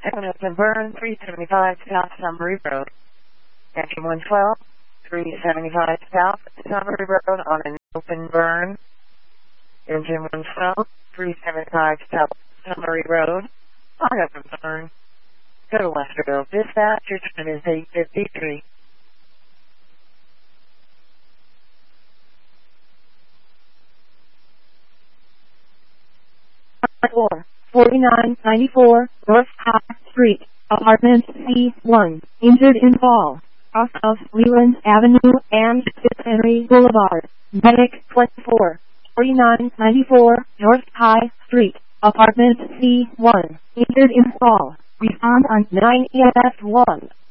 Open burn, 375 South Sunbury Road. Engine 112, 375 South Sunbury Road on an open burn. Engine 112, 375 South Sunbury Road on open burn. Go to Westerville Dispatch. Your time is 8:53. 4994 North High Street, Apartment C1, injured in fall, off of Leland Avenue and Fitzhenry Boulevard. Medic 24, 4994 North High Street, Apartment C1, injured in fall. Respond on 9EMS1.